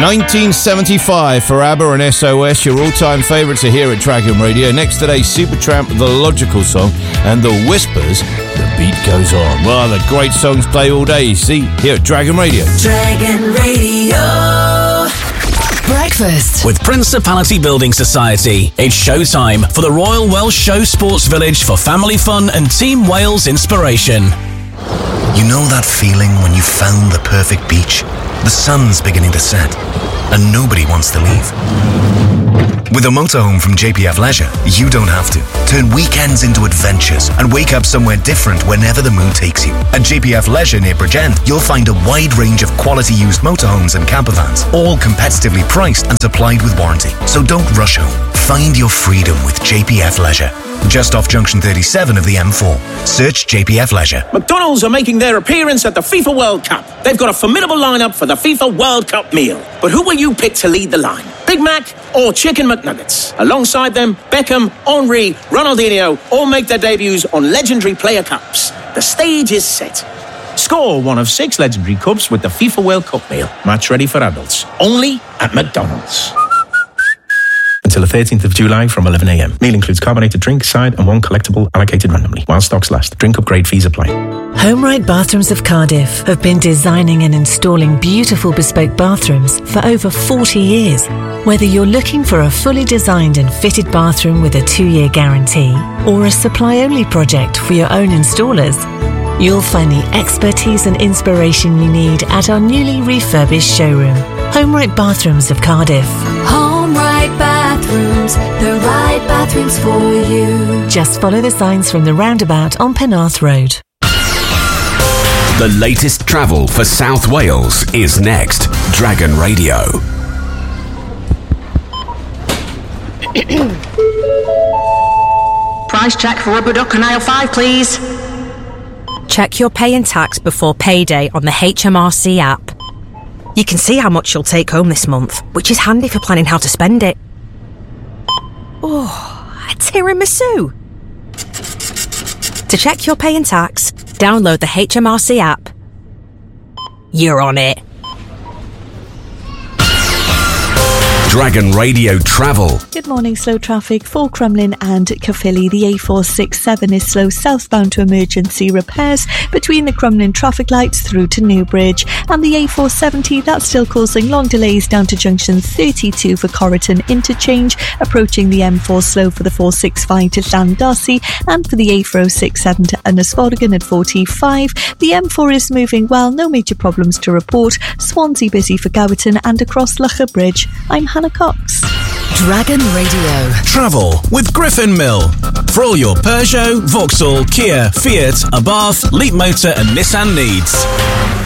1975 for ABBA and SOS, your all-time favourites are here at Dragon Radio. Next today, Supertramp, The Logical Song, and The Whispers, The Beat Goes On. Well, the great songs play all day, you see, here at Dragon Radio. Dragon Radio. Breakfast with Principality Building Society. It's showtime for the Royal Welsh Show Sports Village for family fun and Team Wales inspiration. You know that feeling when you found the perfect beach? The sun's beginning to set, and nobody wants to leave. With a motorhome from JPF Leisure, you don't have to. Turn weekends into adventures and wake up somewhere different whenever the mood takes you. At JPF Leisure near Bridgend, you'll find a wide range of quality used motorhomes and campervans, all competitively priced and supplied with warranty. So don't rush home. Find your freedom with JPF Leisure. Just off Junction 37 of the M4. Search JPF Leisure. McDonald's are making their appearance at the FIFA World Cup. They've got a formidable lineup for the FIFA World Cup meal. But who will you pick to lead the line? Big Mac or Chicken McNuggets? Alongside them, Beckham, Henry, Ronaldinho all make their debuts on legendary player cups. The stage is set. Score one of 6 legendary cups with the FIFA World Cup meal. Match ready for adults. Only at McDonald's. Until the 13th of July from 11 a.m. Meal includes carbonated drink, side and one collectible allocated randomly. While stocks last. Drink upgrade fees apply. HomeRight Bathrooms of Cardiff have been designing and installing beautiful bespoke bathrooms for over 40 years. Whether you're looking for a fully designed and fitted bathroom with a 2-year guarantee or a supply-only project for your own installers, you'll find the expertise and inspiration you need at our newly refurbished showroom. HomeRight Bathrooms of Cardiff. HomeRight Bathrooms, the right bathrooms for you. Just follow the signs from the roundabout on Penarth Road. The latest travel for South Wales is next. Dragon Radio. Price check for rubber duck and aisle 5, please. Check your pay and tax before payday on the HMRC app. You can see how much you'll take home this month, which is handy for planning how to spend it. Oh, a tiramisu! To check your pay and tax, download the HMRC app. You're on it. Dragon Radio Travel. Good morning. Slow traffic for Crumlin and Caerphilly. The A467 is slow southbound to emergency repairs between the Crumlin traffic lights through to Newbridge, and the A470 that's still causing long delays down to junction 32 for Corriton interchange, approaching the M4 slow for the 465 to Llandarcy, and for the A467 to Ynysforgan at 45. The M4 is moving well, no major problems to report. Swansea busy for Gowerton and across Locher Bridge. I'm Hannah Cox. Dragon Radio. Travel with Griffin Mill. For all your Peugeot, Vauxhall, Kia, Fiat, Abarth, Leapmotor and Nissan needs.